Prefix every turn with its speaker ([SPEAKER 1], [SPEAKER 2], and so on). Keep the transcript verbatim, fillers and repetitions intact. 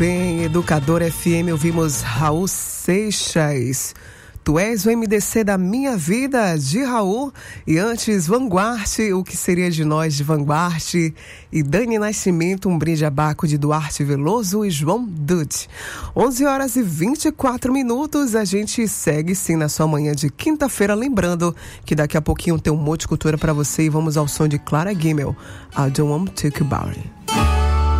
[SPEAKER 1] bem, Educador F M, ouvimos Raul Seixas. Tu és o M D C da minha vida, de Raul. E antes, Vanguard, o que seria de nós de Vanguard. E Dani Nascimento, um brinde a Baco de Duarte Veloso e João Dutti. onze horas e vinte e quatro minutos, a gente segue sim na sua manhã de quinta-feira. Lembrando que daqui a pouquinho tem um monte de cultura pra você e vamos ao som de Clara Gimmel, I Don't Want to Talk About It.